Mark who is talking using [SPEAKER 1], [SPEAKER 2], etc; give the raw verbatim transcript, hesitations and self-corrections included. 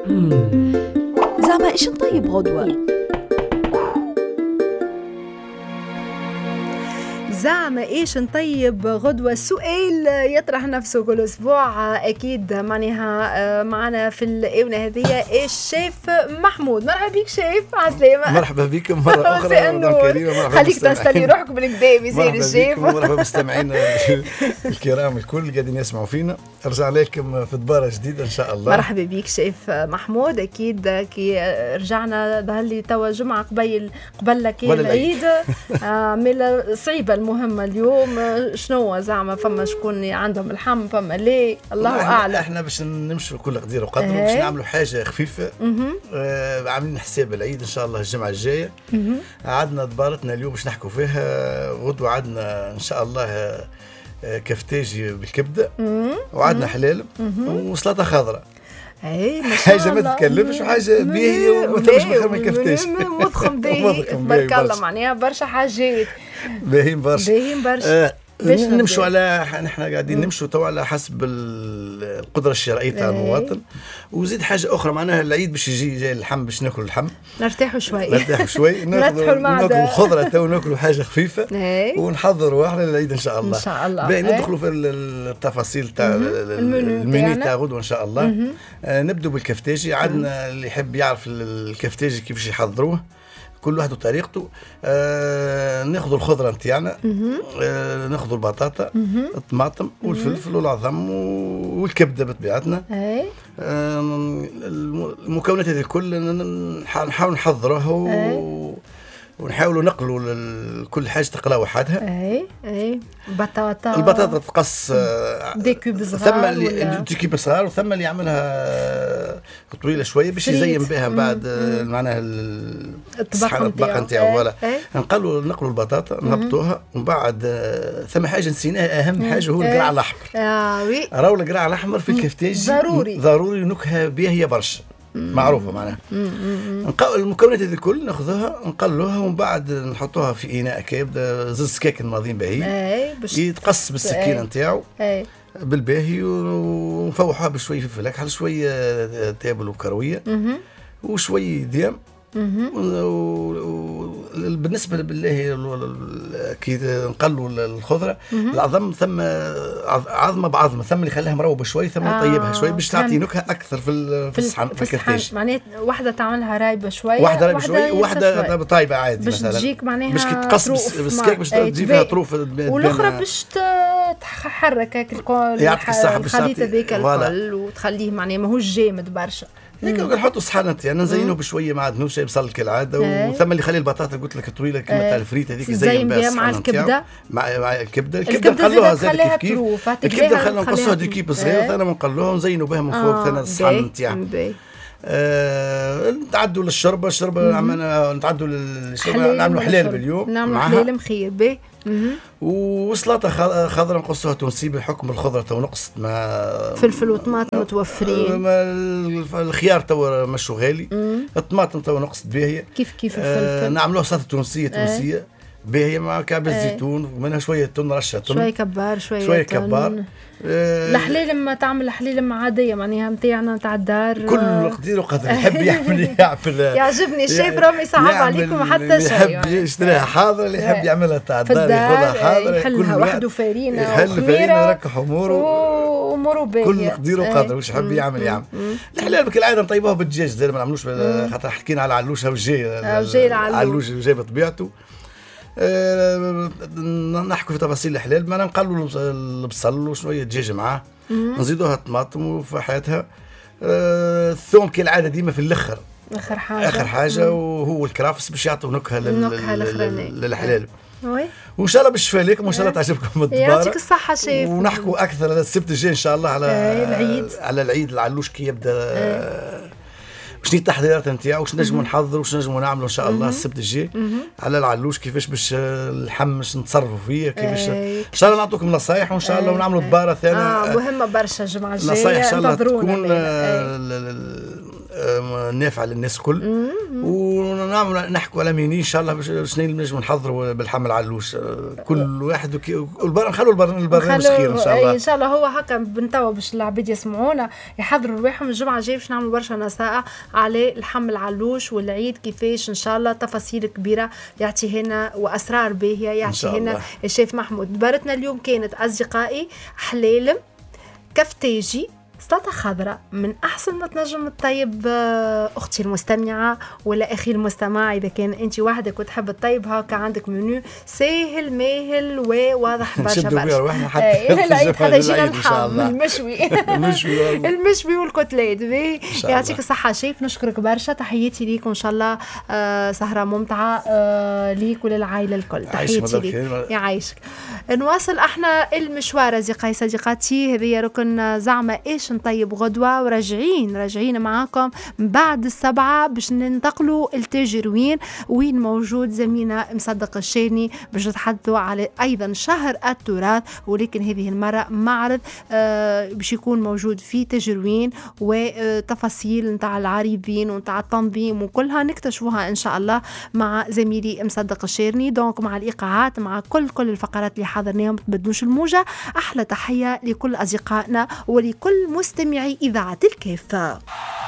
[SPEAKER 1] زعما ايش نطيب غدوة؟
[SPEAKER 2] زعما ايش نطيب غدوة؟ سؤال يطرح نفسه كل اسبوع اكيد. معناها معنا في الاونه هذه الشيف محمود. مرحبا بك شيف. عسلامة.
[SPEAKER 3] مرحبا بكم مرة أخرى.
[SPEAKER 2] مرحبا. خليك تستني روحكم بالكدا بيصير الشيف.
[SPEAKER 3] مرحبا مستمعينا الكرام الكل قاعدين يسمعوا فينا. ارجع لكم في دبارة جديدة إن شاء الله.
[SPEAKER 2] مرحبا بك شيف محمود. أكيد كي رجعنا ظهر لي توا جمعة قبيل قبل كي العيد عاملة صعيبة المهمة اليوم. شنو زعما فما شكون عندهم الحم فما ليه الله أعلم.
[SPEAKER 3] احنا باش نمشوا كل قدير وقدر باش نعملوا حاجة خفيفة. آه عاملين حساب العيد إن شاء الله الجمعة الجاية. عندنا دبارتنا اليوم باش نحكوا فيها. غدوة عندنا إن شاء الله كفتاجي بالكبدة وعندنا حلال وسلطة خضراء.
[SPEAKER 2] اي
[SPEAKER 3] حاجه ما تتكلفش وحاجه باهيه وما تمش بخير من كفتاش.
[SPEAKER 2] مضخم باهي تبارك الله. معناها برشا حاجات
[SPEAKER 3] باهيين برشا
[SPEAKER 2] باهيين برشا.
[SPEAKER 3] آه نمشوا على نحن قاعدين نمشوا تو على حسب القدره الشرائيه تاع المواطن. وزيد حاجه اخرى معناها العيد باش يجي جاي اللحم باش ناكل اللحم
[SPEAKER 2] نرتاحوا شوي
[SPEAKER 3] نرتاحوا شوي ناكلوا ناكلوا الخضره تو ناكلوا حاجه خفيفه ونحضروا احنا للعيد ان شاء الله.
[SPEAKER 2] ان شاء الله
[SPEAKER 3] باهي ندخلوا في التفاصيل تاع المنيو تاع غدوه ان شاء الله. آه نبدو بالكفتاجي. عندنا اللي يحب يعرف الكفتاجي كيفاش يحضروه كل واحد وطريقته. آه ناخذ الخضره نتاعنا. آه ناخذ البطاطا الطماطم والفلفل والعظم والكبده بطبيعتنا.
[SPEAKER 2] آه
[SPEAKER 3] المكونات هذه الكل نحاول نحضروها ونحاولوا نقلوا كل حاجه تقلا وحدها.
[SPEAKER 2] اي اي بطاطا
[SPEAKER 3] البطاطا تقص
[SPEAKER 2] ديكوب صغار.
[SPEAKER 3] ثم اللي ديكوب صغار وثم اللي يعملها طويله شويه باش يزين بها بعد معناها الطبق نتاعو. ولا نقلوا نقلوا البطاطا نهبطوها ومن بعد ثم حاجه نسيناها اهم حاجه هو القرع الاحمر.
[SPEAKER 2] اه وي
[SPEAKER 3] راهو القرع الاحمر في الكفتاجي
[SPEAKER 2] ضروري
[SPEAKER 3] ضروري نكهه باهيه برشا معروفه معناها. المكونات هذه الكل ناخذوها نقلوها ومن بعد نحطوها في اناء كابد زز كيك ناضين باهي يتقص بالسكينه نتاعو بالباهي ونفوحوها بشويه فلفل اكحل شويه تابل وكرويه وشويه ديام. بالنسبه بالله كي نقلوا الخضره العظم ثم عظمه بعظمه ثم اللي خلاها مروبه شوي ثم نطيبها شوي باش تعطي نكهه اكثر في في الصحن في الكفتاج.
[SPEAKER 2] معناتها واحده تعملها رايبه شويه
[SPEAKER 3] واحده رايبه شوي وواحده طايبه عادي
[SPEAKER 2] باش
[SPEAKER 3] مثلا
[SPEAKER 2] تجيك معناها
[SPEAKER 3] باش كي تقص بالسكاك باش تجي فيها طروف
[SPEAKER 2] والاخرى باش تحرك هيك الخليط هذاك الكل وتخليه معناها ماهوش جامد برشا.
[SPEAKER 3] هيك نحطوا صحانات يعني نزينوه بشويه معدنوه شيء بصل كالعاده. وثم اللي يخلي البطاطا قلت لك طويله كما تاع الفريت هذيك زين بها
[SPEAKER 2] مع الكبده
[SPEAKER 3] مع مع الكبده الكبده نخلوها زي كيف كيف الكبده خلينا نقصوها دي كيب صغير ثاني نقلوها ونزينوا بها من فوق ثاني الصحن نتاعها. آه، نتعدوا للشربه الشربه عملنا نتعدوا للشربه نعملوا حلال اليوم
[SPEAKER 2] نعملوا حلال مخير به.
[SPEAKER 3] وسلطه خضراء نقصوها تونسي بحكم الخضره تو نقصت مع
[SPEAKER 2] فلفل وطماطم متوفرين.
[SPEAKER 3] الخيار تو مشو غالي. الطماطم تو نقصت باهيه
[SPEAKER 2] كيف كيف الفلفل.
[SPEAKER 3] آه نعملوها سلطه تونسيه تونسيه آه. باهيه مع كعب الزيتون ومنها شويه تون رشه تون
[SPEAKER 2] شويه كبار شويه
[SPEAKER 3] شويه كبار.
[SPEAKER 2] آه الحليل لما تعمل حليل عاديه معناها نتاعنا نتاع الدار
[SPEAKER 3] كل قدير وقدر يحب يعمل يعمل
[SPEAKER 2] يعجبني الشيف رامي صعب عليكم حتى شيء.
[SPEAKER 3] يحب يشتريها حاضر اللي يحب يعملها تاع الدار ياخذها حاضر
[SPEAKER 2] يحلها وحده فرينه
[SPEAKER 3] يحل فرينه يركح اموره
[SPEAKER 2] اموره باهيه
[SPEAKER 3] كل قدير وقدر واش يحب يعمل يعمل. الحلال بالعاده نطيبوها بالدجاج زي ما نعملوش خاطر حكينا على علوشها وجاي علوش جاي بطبيعته. أه نحكوا في تفاصيل الحلال ما نقلوا البصل وشويه دجاج معاه نزيدوها طماطم وفحياتها. أه الثوم كالعاده ديما في الاخر
[SPEAKER 2] اخر حاجه
[SPEAKER 3] اخر حاجه وهو الكرافس باش يعطوا نكهه للحلال.
[SPEAKER 2] وي
[SPEAKER 3] وان شاء الله بالشفاء لكم وان شاء الله تعجبكم الدباره.
[SPEAKER 2] يعطيك الصحه شيف.
[SPEAKER 3] ونحكوا اكثر على السبت الجاي ان شاء الله على
[SPEAKER 2] العيد
[SPEAKER 3] على العيد العلوش كي يبدا شنو التحضيرات نتاعو واش نجموا نحضروا واش نجموا نعملوا ان شاء الله السبت الجاي على العلوش كيفاش باش اللحم باش نتصرفوا فيه كيفاش ان شاء الله نعطوكم نصايح وان شاء الله ونعملوا دباره ثانيه
[SPEAKER 2] اه مهمه برشا الجمعه الجايه
[SPEAKER 3] نصايح ان شاء الله تكون نافعه للناس الكل. نعمل نحكوا على ميني ان شاء الله باش نجم نحضروا بالحمل علوش كل واحد والبرنامج نخلوا البرنامج خير ان شاء الله.
[SPEAKER 2] ان شاء الله هو هكا بنتوا باش العباد يسمعونا يحضروا رواحهم الجمعه الجايه باش نعملوا برشا نصائح على الحمل علوش والعيد كيفاش ان شاء الله تفاصيل كبيره يعطي هنا واسرار باهيه يعطي هنا الشيف محمود. دبرتنا اليوم كانت اصدقائي حلالم كفتاجي سلطة خضراء من أحسن ما تنجم تطيب أختي المستمعة ولا أخي المستمع. إذا كان أنت وحدك وتحب تطيب هكا عندك منيو ساهل ماهل وواضح برشا برشا. العيد حتى يجينا الحم المشوي المشوي والكتلات. يعطيك الصحة شيف، نشكرك برشا، تحياتي ليك وإن شاء الله سهرة ممتعة ليك وللعائلة الكل. تحياتي ليك يعيشك. نواصل احنا المشوار أصدقائي صديقاتي. هذه ركن زعمة إيش نطيب غدوة، وراجعين راجعين معاكم بعد السبعة باش ننتقلوا التاجروين وين موجود زميلنا مصدق الشاني باش نتحدثوا على أيضا شهر التراث، ولكن هذه المرة معرض آه باش يكون موجود في تاجروين وتفاصيل نتاع العارضين ونتاع التنظيم وكلها نكتشفوها إن شاء الله مع زميلي مصدق الشاني. دونك مع الإيقاعات مع كل كل الفقرات اللي حضرناهم تبدلوش الموجة. أحلى تحية لكل أصدقائنا ولكل مستمعي إذاعة الكافة.